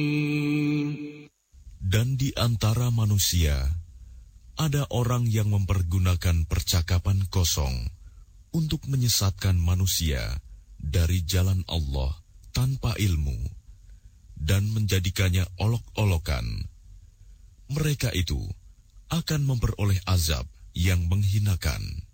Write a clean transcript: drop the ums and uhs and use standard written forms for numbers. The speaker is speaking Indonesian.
Dan di antara manusia, ada orang yang mempergunakan percakapan kosong untuk menyesatkan manusia dari jalan Allah tanpa ilmu dan menjadikannya olok-olokan. Mereka itu akan memperoleh azab yang menghinakan.